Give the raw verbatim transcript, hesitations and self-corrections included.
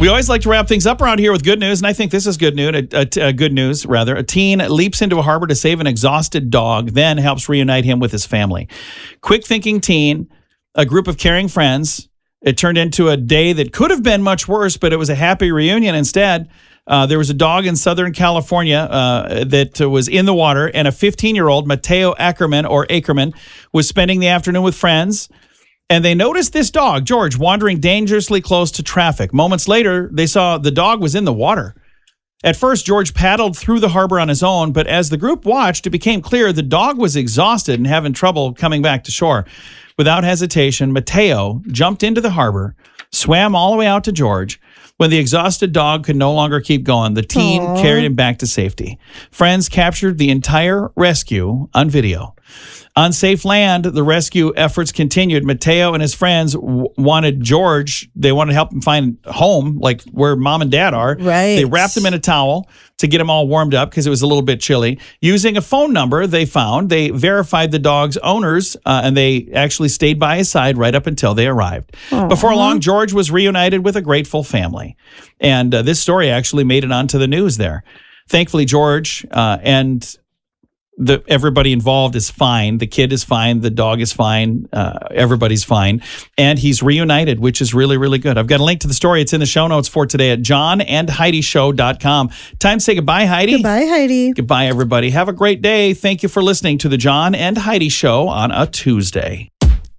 We always like to wrap things up around here with good news, and I think this is good news. A, a, a good news, rather. A teen leaps into a harbor to save an exhausted dog, then helps reunite him with his family. Quick-thinking teen, a group of caring friends. It turned into a day that could have been much worse, but it was a happy reunion instead. Uh, there was a dog in Southern California uh, that uh, was in the water, and a fifteen-year-old, Mateo Ackerman, or Ackerman, was spending the afternoon with friends. And they noticed this dog, George, wandering dangerously close to traffic. Moments later, they saw the dog was in the water. At first, George paddled through the harbor on his own, but as the group watched, it became clear the dog was exhausted and having trouble coming back to shore. Without hesitation, Mateo jumped into the harbor, swam all the way out to George. When the exhausted dog could no longer keep going, the teen Aww. carried him back to safety. Friends captured the entire rescue on video. On safe land, the rescue efforts continued. Mateo and his friends w- wanted George, they wanted to help him find home, like where mom and dad are. Right. They wrapped him in a towel to get him all warmed up because it was a little bit chilly. Using a phone number they found, they verified the dog's owners, uh, and they actually stayed by his side right up until they arrived. Aww. Before long, George was reunited with a grateful family. And uh, this story actually made it onto the news there. Thankfully, George uh, and The, everybody involved is fine. The kid is fine. The dog is fine. Uh, everybody's fine. And he's reunited, which is really, really good. I've got a link to the story. It's in the show notes for today at john and heidi show dot com. Time to say goodbye, Heidi. Goodbye, Heidi. Goodbye, everybody. Have a great day. Thank you for listening to the John and Heidi Show on a Tuesday.